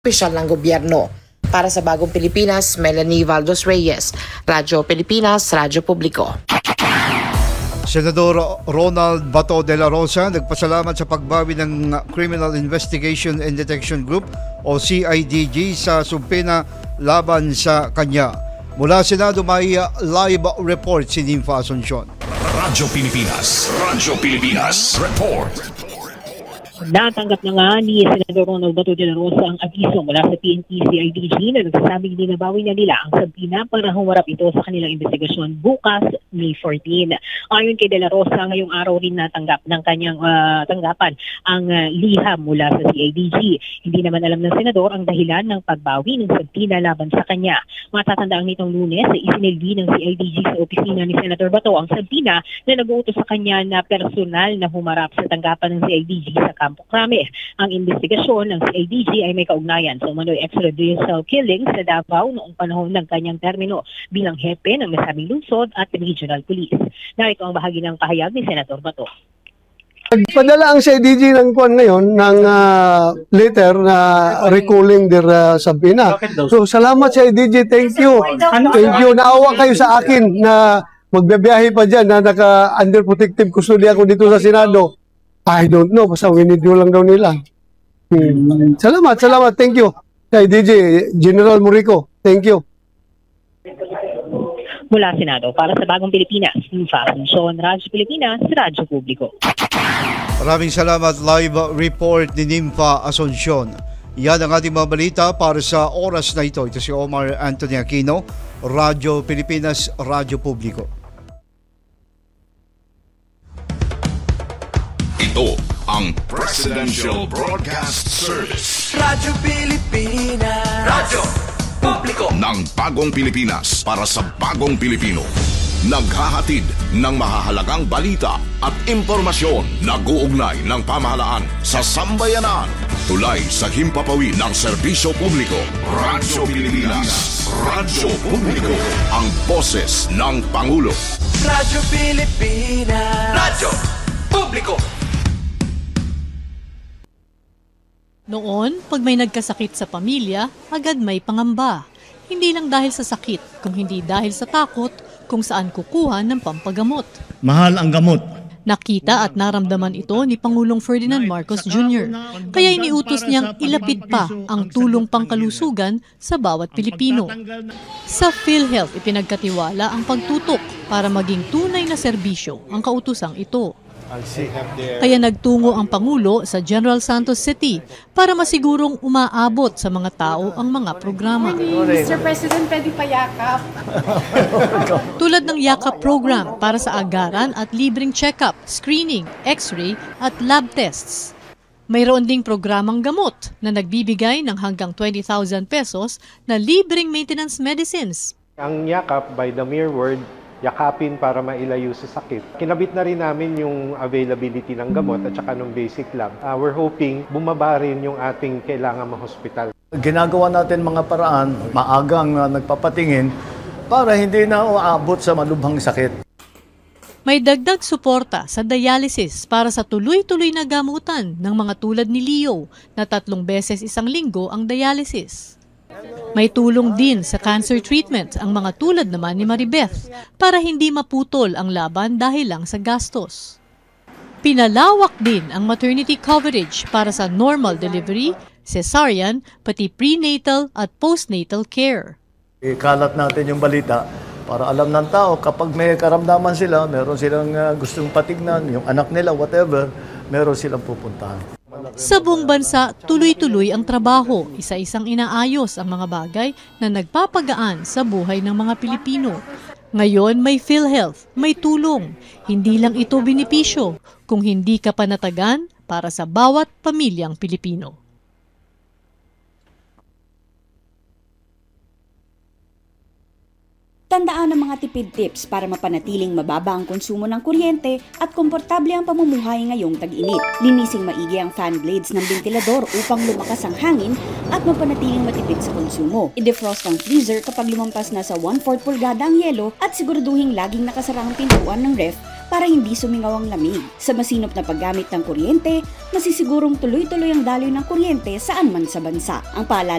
opisyal ng gobyerno. Para sa Bagong Pilipinas, Melanie Valdos Reyes, Radyo Pilipinas, Radyo Publiko. Senador Ronald Bato de la Rosa nagpasalamat sa pagbawi ng Criminal Investigation and Detection Group o CIDG sa subpena laban sa kanya. Mula Senado may live report si Nympha Asuncion. Radyo Pilipinas Report. Natanggap na nga ni Senador Ronald Bato de la Rosa ang abiso mula sa PNP-CIDG na nagsasabing dinabawi na nila ang sabina para humarap ito sa kanilang investigasyon bukas, May 14. Ayon kay de la Rosa, ngayong araw rin natanggap ng kanyang tanggapan ang liham mula sa CIDG. Hindi naman alam ng Senador ang dahilan ng pagbawi ng sabina laban sa kanya. Matatandaang nitong Lunes, isinilbi ng CIDG sa opisina ni Senator Bato ang sabina na nag-uutos sa kanya na personal na humarap sa tanggapan ng CIDG sa Campo Crame. Ang investigasyon ng CIDG ay may kaugnayan sa umano'y extrajudicial killing sa Davao noong panahon ng kanyang termino bilang hepe ng nasabing lungsod at regional police. Narito ang bahagi ng pahayag ni Senator Bato. Nagpadala ang CIDG ng kuwan ngayon ng letter na recalling their sabina. So salamat CIDG, thank you. Thank you. Naawa kayo sa akin na magbibiyahe pa dyan na naka-under protective custody ako dito sa Senado. I don't know, basta winidyo lang daw nila. Salamat, thank you. CIDG, General Murico, thank you. Mula Senado, para sa Bagong Pilipinas, Nympha Asuncion, Radyo Pilipinas, Radyo Publiko. Maraming salamat, live report ni Nympha Asuncion. Yan ang ating mga balita para sa oras na ito. Ito si Omar Anthony Aquino, Radyo Pilipinas, Radyo Publiko. Ito ang Presidential Broadcast Service. Radyo Pilipinas. Radyo Publiko. Ng Bagong Pilipinas para sa Bagong Pilipino. Naghahatid ng mahahalagang balita at impormasyon na guugnay ng pamahalaan sa sambayanan. Tulay sa himpapawid ng serbisyo publiko. Radyo Pilipinas. Radyo Publiko. Ang boses ng Pangulo. Radyo Pilipinas. Radyo Publiko. Noon, pag may nagkasakit sa pamilya, agad may pangamba. Hindi lang dahil sa sakit, kung hindi dahil sa takot kung saan kukuha ng pampagamot. Mahal ang gamot. Nakita at naramdaman ito ni Pangulong Ferdinand Marcos Jr. Kaya iniutos niyang ilapit pa ang tulong pangkalusugan sa bawat Pilipino. Sa PhilHealth, ipinagkatiwala ang pagtutok para maging tunay na serbisyo ang kautusang ito. Kaya nagtungo ang Pangulo sa General Santos City para masigurong umaabot sa mga tao ang mga programa. Mr. President, pwede pa yakap. Tulad ng yakap program para sa agaran at libreng check-up, screening, x-ray at lab tests. Mayroon ding programang gamot na nagbibigay ng hanggang 20,000 pesos na libreng maintenance medicines. Ang yakap, by the mere word, yakapin para mailayo sa sakit. Kinabit na rin namin yung availability ng gamot at saka ng basic lab. We're hoping bumaba rin yung ating kailangan ma-hospital. Ginagawa natin mga paraan, maagang nagpapatingin para hindi na uabot sa malubhang sakit. May dagdag suporta sa dialysis para sa tuloy-tuloy na gamutan ng mga tulad ni Leo na 3 beses isang linggo ang dialysis. May tulong din sa cancer treatment ang mga tulad naman ni Maribeth para hindi maputol ang laban dahil lang sa gastos. Pinalawak din ang maternity coverage para sa normal delivery, cesarean, pati prenatal at postnatal care. Ikalat natin yung balita para alam ng tao kapag may karamdaman sila, meron silang gustong patignan, yung anak nila, whatever, meron silang pupuntahan. Sa buong bansa, tuloy-tuloy ang trabaho, isa-isang inaayos ang mga bagay na nagpapagaan sa buhay ng mga Pilipino. Ngayon may PhilHealth, may tulong. Hindi lang ito benepisyo, kung hindi ka panatagan para sa bawat pamilyang Pilipino. Tandaan ang mga tipid tips para mapanatiling mababa ang konsumo ng kuryente at komportable ang pamumuhay ngayong tag-init. Linising maigi ang fan blades ng ventilador upang lumakas ang hangin at mapanatiling matipid sa konsumo. I-defrost ang freezer kapag lumampas na sa 1/4 pulgada ang yelo at siguraduhin laging nakasara ang pintuan ng ref para hindi sumingaw ang lamig. Sa masinop na paggamit ng kuryente, masisigurong tuloy-tuloy ang daloy ng kuryente saan man sa bansa. Ang paalala